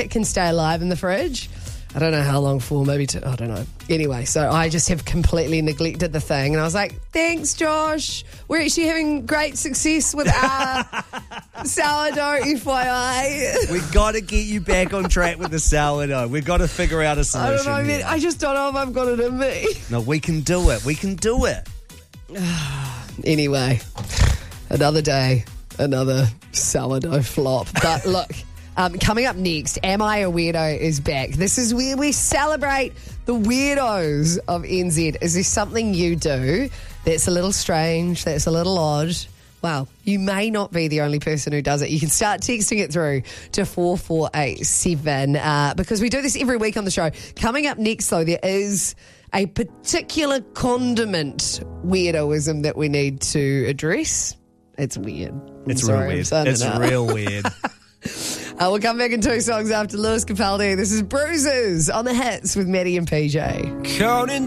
it can stay alive in the fridge. I don't know how long for, maybe I don't know. Anyway, so I just have completely neglected the thing. And I was like, thanks, Josh. We're actually having great success with our sourdough, FYI. We've got to get you back on track with the sourdough. We've got to figure out a solution. I don't know, here. I just don't know if I've got it in me. No, we can do it. We can do it. Anyway, another day, another sourdough flop. But look, coming up next, Am I a Weirdo is back. This is where we celebrate the weirdos of NZ. Is there something you do that's a little strange, that's a little odd? Well, you may not be the only person who does it. You can start texting it through to 4487 because we do this every week on the show. Coming up next, though, there is a particular condiment weirdoism that we need to address. It's weird. It's real weird. It's real weird. We'll come back in 2 songs after Lewis Capaldi. This is Bruises on the Hits with Maddie and PJ. Counting